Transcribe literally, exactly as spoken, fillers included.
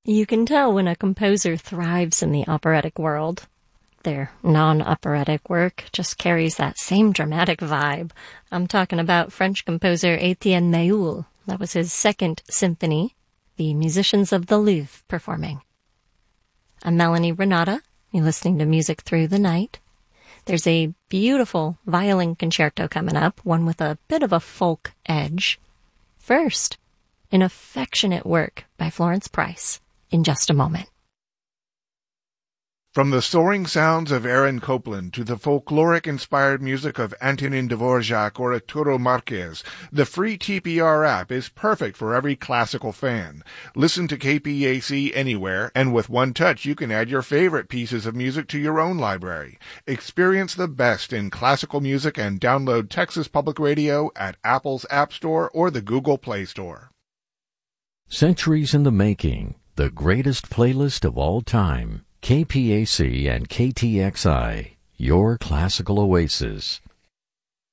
You can tell when a composer thrives in the operatic world. Their non-operatic work just carries that same dramatic vibe. I'm talking about French composer Etienne Méhul. That was his second symphony, The Musicians of the Louvre performing. I'm Melanie Renata. You're listening to Music Through the Night. There's a beautiful violin concerto coming up, one with a bit of a folk edge. First, an affectionate work by Florence Price in just a moment. From the soaring sounds of Aaron Copland to the folkloric-inspired music of Antonin Dvorak or Arturo Marquez, the free T P R app is perfect for every classical fan. Listen to K P A C anywhere, and with one touch you can add your favorite pieces of music to your own library. Experience the best in classical music and download Texas Public Radio at Apple's App Store or the Google Play Store. Centuries in the Making, the greatest playlist of all time. K P A C and K T X I, your classical oasis.